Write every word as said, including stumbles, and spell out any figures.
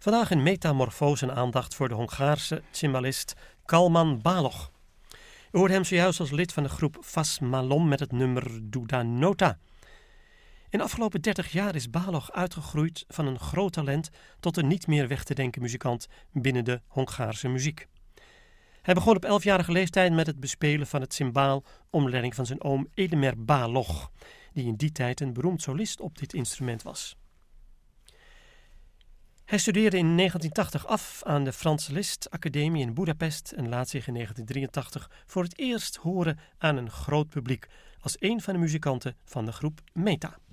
Vandaag in Metamorfose een aandacht voor de Hongaarse cymbalist Kalman Bálog. U hoort hem zojuist als lid van de groep Fas Malom met het nummer Duda Nota. In de afgelopen dertig jaar is Bálog uitgegroeid van een groot talent tot een niet meer weg te denken muzikant binnen de Hongaarse muziek. Hij begon op elfjarige leeftijd met het bespelen van het cymbaal onder leiding van zijn oom Edemer Bálog, die in die tijd een beroemd solist op dit instrument was. Hij studeerde in negentien tachtig af aan de Franse Liszt Academie in Budapest en laat zich in negentien drieëntachtig voor het eerst horen aan een groot publiek als een van de muzikanten van de groep Meta.